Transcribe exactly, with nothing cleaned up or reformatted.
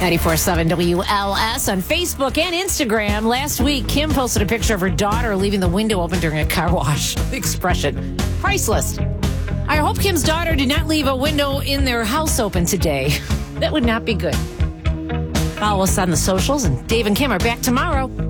ninety-four point seven W L S on Facebook and Instagram. Last week, Kim posted a picture of her daughter leaving the window open during a car wash. The expression, priceless. I hope Kim's daughter did not leave a window in their house open today. That would not be good. Follow us on the socials, and Dave and Kim are back tomorrow.